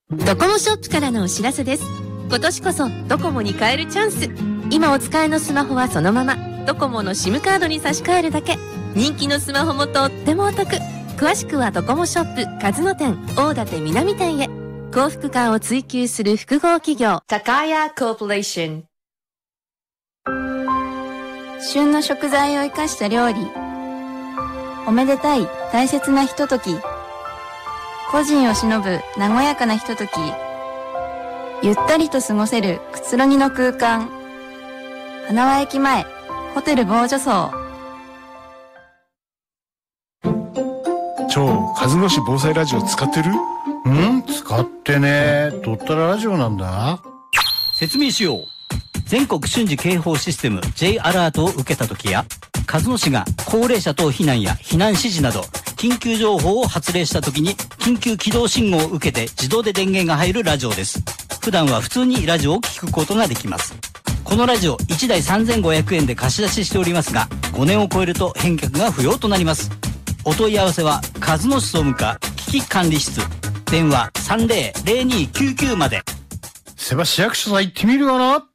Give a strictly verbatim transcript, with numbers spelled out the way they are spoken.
ドコモショップからのお知らせです。今年こそドコモに変えるチャンス。今お使いのスマホはそのままドコモの SIM カードに差し替えるだけ。人気のスマホもとってもお得。詳しくはドコモショップ数野店大館南店へ。幸福感を追求する複合企業高谷コーポレーション。 旬の食材を生かした料理、おめでたい大切なひととき、故人を偲ぶ和やかなひととき、ゆったりと過ごせるくつろぎの空間、花輪駅前ホテル防除層。 超和野市防災ラジオ使ってる？ ん？使ってね。どったらラジオなんだ？ 説明しよう。全国瞬時警報システム J アラートを受けた時や、和野市が高齢者等避難や避難指示など緊急情報を発令した時に緊急起動信号を受けて自動で電源が入るラジオです。普段は普通にラジオを聞くことができます。このラジオいちだいさんぜんごひゃくえんで貸し出ししておりますが、ごねんを超えると返却が不要となります。お問い合わせは和野市総務課危機管理室、電話 さんぜろぜろにきゅうきゅう まで。 せば市役所さん行ってみるかな。